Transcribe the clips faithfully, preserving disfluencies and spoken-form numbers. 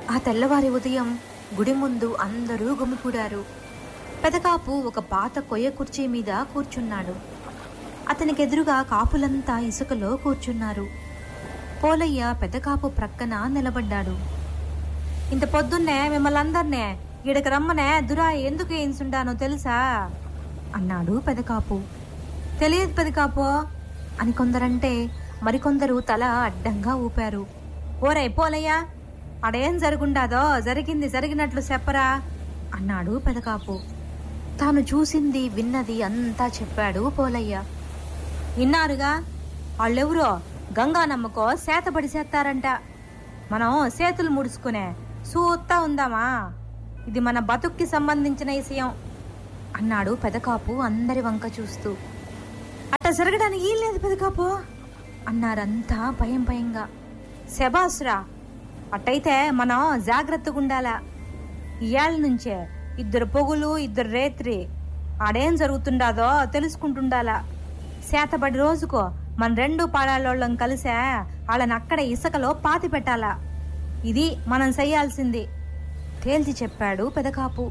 ఆ తెల్లవారి ఉదయం గుడి ముందు అందరూ గుమికూడారు. పెదకాపు ఒక పాత కొయ్య కుర్చీ మీద కూర్చున్నాడు. అతనికి ఎదురుగా కాపులంతా ఇసుకలో కూర్చున్నారు. పోలయ్య పెదకాపు ప్రక్కన నిలబడ్డాడు. ఇంత పొద్దున్నే మిమ్మల్ని అందరినే ఈడకి రమ్మనే దురా ఎందుకు వేయించుండానో తెలుసా అన్నాడు పెదకాపు. తెలియదు పెదకాపో అని కొందరంటే మరికొందరు తల అడ్డంగా ఊపారు. ఓరే పోలయ్య, అడేం జరుగుండాదో జరిగింది జరిగినట్లు చెప్పరా అన్నాడు పెదకాపు. తాను చూసింది విన్నది అంతా చెప్పాడు పోలయ్య. విన్నారుగా, వాళ్ళెవరో గంగానమ్మకో సేతబడి చేస్తారంట. మనం చేతులు ముడుచుకునే సూత్తా ఉందామా? ఇది మన బతుక్కి సంబంధించిన విషయం అన్నాడు పెదకాపు అందరి వంక చూస్తూ. అట్ట జరగడానికి ఏం లేదు పెదకాపు అన్నారంతా భయం భయంగా. శబాసురా, అట్టయితే మనం జాగ్రత్తగా ఉండాలా. ఇయాళ్ళ నుంచే ఇద్దరు పొగులు ఇద్దరు రేత్రి ఆడేం జరుగుతుండాదో తెలుసుకుంటుండాలా. శాతబడి రోజుకో మన రెండు పాడాలోళ్ళం కలిసే వాళ్ళని అక్కడ ఇసుకలో పాతి పెట్టాలా. ఇది మనం చెయ్యాల్సింది తేల్చి చెప్పాడు పెదకాపు.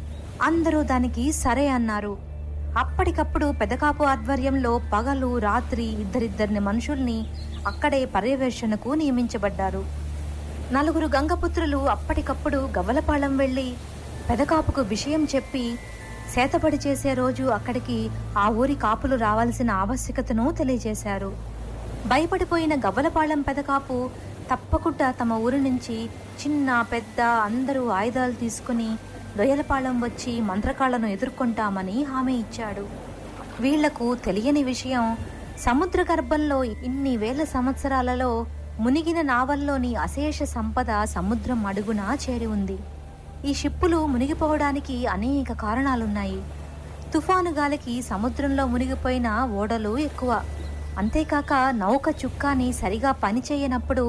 అందరూ దానికి సరే అన్నారు. అప్పటికప్పుడు పెదకాపు ఆధ్వర్యంలో పగలు రాత్రి ఇద్దరిద్దరిని మనుషుల్ని అక్కడే పర్యవేక్షణకు నియమించబడ్డారు. నలుగురు గంగపుత్రులు అప్పటికప్పుడు గవ్వలపాళెం వెళ్లి పెదకాపుకు విషయం చెప్పి సేతబడి చేసే రోజు అక్కడికి ఆ ఊరి కాపులు రావాల్సిన ఆవశ్యకతను తెలియజేశారు. భయపడిపోయిన గవ్వలపాళెం పెదకాపు తప్పకుండా తమ ఊరి నుంచి చిన్న పెద్ద అందరూ ఆయుధాలు తీసుకుని దొయ్యలపాళెం వచ్చి మంత్రకాళ్లను ఎదుర్కొంటామని హామీ ఇచ్చాడు. వీళ్లకు తెలియని విషయం, సముద్ర గర్భంలో ఇన్ని వేల సంవత్సరాలలో మునిగిన నావల్లోని అశేష సంపద సముద్రం అడుగున చేరి ఉంది. ఈ షిప్పులు మునిగిపోవడానికి అనేక కారణాలున్నాయి. తుఫాను గాలికి సముద్రంలో మునిగిపోయిన ఓడలు ఎక్కువ. అంతేకాక నౌక చుక్కాని సరిగా పనిచేయనప్పుడు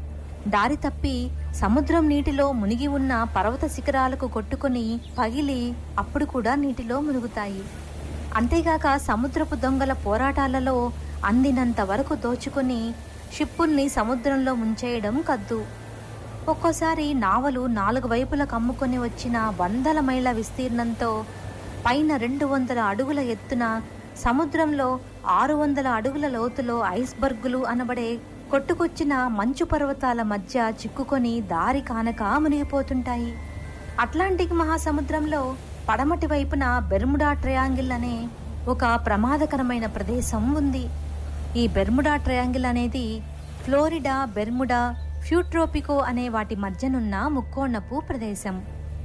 దారి తప్పి సముద్రం నీటిలో మునిగి ఉన్న పర్వత శిఖరాలకు కొట్టుకుని పగిలి అప్పుడు కూడా నీటిలో మునుగుతాయి. అంతేగాక సముద్రపు దొంగల పోరాటాలలో అందినంత వరకు దోచుకుని షిప్పుల్ని సముద్రంలో ముంచేయడం కద్దు. ఒక్కోసారి నావలు నాలుగు వైపుల కమ్ముకొని వచ్చిన వందల మైళ్ళ విస్తీర్ణంతో పైన రెండు వందల అడుగుల ఎత్తున సముద్రంలో ఆరు వందల అడుగుల లోతులో ఐస్బర్గులు అనబడే కొట్టుకొచ్చిన మంచు పర్వతాల మధ్య చిక్కుకొని దారి కానక మునిగిపోతుంటాయి. అట్లాంటిక్ మహాసముద్రంలో పడమటి వైపున బెర్ముడా ట్రయాంగిల్ అనే ఒక ప్రమాదకరమైన ప్రదేశం ఉంది. ఈ బెర్ముడా ట్రయాంగిల్ అనేది ఫ్లోరిడా, బెర్ముడా, ఫ్యూట్రోపికో అనే వాటి మధ్యనున్న ముక్కోణపు ప్రదేశం.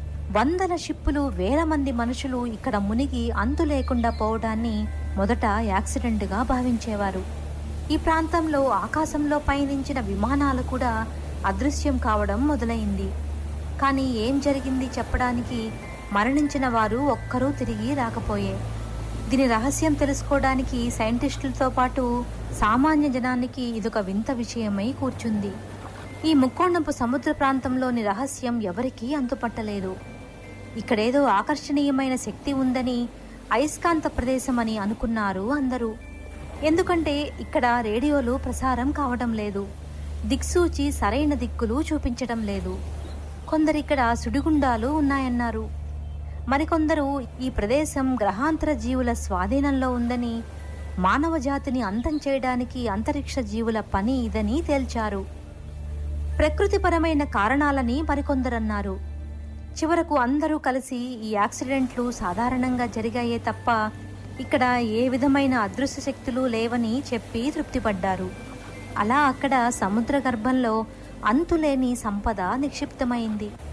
వందల షిప్పులు వేల మంది మనుషులు ఇక్కడ మునిగి అంతు లేకుండా పోవడాన్ని మొదట యాక్సిడెంట్గా భావించేవారు. ఈ ప్రాంతంలో ఆకాశంలో పయనించిన విమానాలు కూడా అదృశ్యం కావడం మొదలైంది. కానీ ఏం జరిగింది చెప్పడానికి మరణించిన వారు ఒక్కరూ తిరిగి రాకపోయే. దీని రహస్యం తెలుసుకోవడానికి సైంటిస్టులతో పాటు సామాన్య జనానికి ఇదొక వింత విషయమై కూర్చుంది. ఈ ముక్కోణపు సముద్ర ప్రాంతంలోని రహస్యం ఎవరికీ అంతుపట్టలేదు. ఇక్కడేదో ఆకర్షణీయమైన శక్తి ఉందని, అయస్కాంత ప్రదేశం అని అనుకున్నారు అందరూ. ఎందుకంటే ఇక్కడ రేడియోలు ప్రసారం కావడం లేదు, దిక్సూచి సరైన దిక్కులు చూపించడం లేదు. కొందరిక్కడ సుడిగుండాలు ఉన్నాయన్నారు. మరికొందరు ఈ ప్రదేశం గ్రహాంతర జీవుల స్వాధీనంలో ఉందని, మానవ జాతిని అంతం చేయడానికి అంతరిక్ష జీవుల పని ఇదని తేల్చారు. ప్రకృతిపరమైన కారణాలని మరికొందరన్నారు. చివరకు అందరూ కలిసి ఈ యాక్సిడెంట్లు సాధారణంగా జరిగాయే తప్ప ఇక్కడ ఏ విధమైన అదృశ్య శక్తులు లేవని చెప్పి తృప్తిపడ్డారు. అలా అక్కడ సముద్ర గర్భంలో అంతులేని సంపద నిక్షిప్తమైంది.